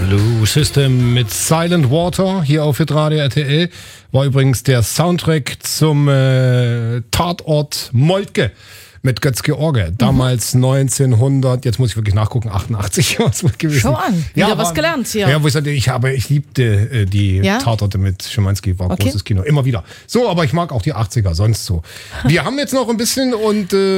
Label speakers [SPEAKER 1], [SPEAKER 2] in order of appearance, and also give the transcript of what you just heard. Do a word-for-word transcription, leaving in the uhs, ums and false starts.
[SPEAKER 1] Blue System mit Silent Water hier auf Hitradio R T L. War übrigens der Soundtrack zum äh, Tatort Moltke mit Götz-George. Damals mhm. neunzehnhundert, jetzt muss ich wirklich nachgucken, achtundachtzig was wohl gewesen.
[SPEAKER 2] Schau an, wieder
[SPEAKER 1] ja,
[SPEAKER 2] was
[SPEAKER 1] war,
[SPEAKER 2] gelernt hier.
[SPEAKER 1] Ja, wo ich sagte, ich habe, ich liebte äh, die
[SPEAKER 2] ja?
[SPEAKER 1] Tatorte mit Schimanski, war
[SPEAKER 2] okay.
[SPEAKER 1] großes Kino, immer wieder. So, aber ich mag auch die achtziger, sonst so. Wir haben jetzt noch ein bisschen und äh,